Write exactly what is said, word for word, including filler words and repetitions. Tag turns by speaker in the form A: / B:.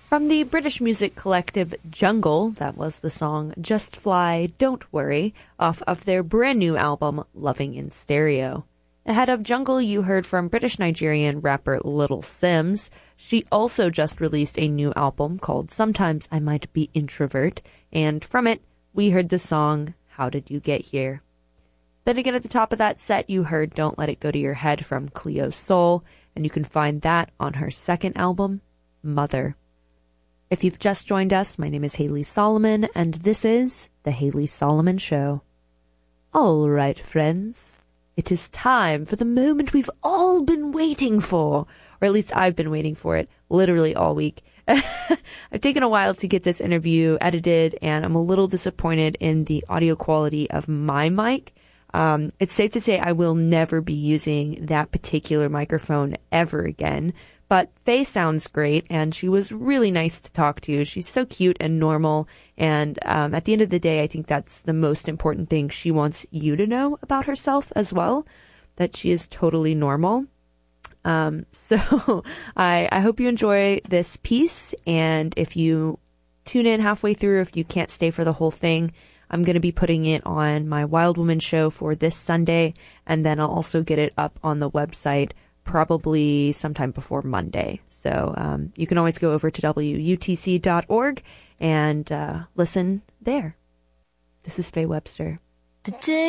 A: From the British music collective Jungle, that was the song Just Fly, Don't Worry, off of their brand new album Loving in Stereo. Ahead of Jungle, you heard from British-Nigerian rapper Little Simz. She also just released a new album called Sometimes I Might Be Introvert, and from it, we heard the song How Did You Get Here? Then again at the top of that set, you heard Don't Let It Go to Your Head from Cleo Sol, and you can find that on her second album, Mother. If you've just joined us, my name is Haley Solomon, and this is The Haley Solomon Show. All right, friends, it is time for the moment we've all been waiting for, or at least I've been waiting for it literally all week. I've taken a while to get this interview edited, and I'm a little disappointed in the audio quality of my mic. Um, it's safe to say I will never be using that particular microphone ever again. But Faye sounds great, and she was really nice to talk to. She's so cute and normal, and um, at the end of the day, I think that's the most important thing. She wants you to know about herself as well, that she is totally normal. Um, so I, I hope you enjoy this piece, and if you tune in halfway through, if you can't stay for the whole thing, I'm going to be putting it on my Wild Woman show for this Sunday, and then I'll also get it up on the website probably sometime before Monday. So um, you can always go over to W U T C dot org and uh, listen there. This is Faye Webster. The day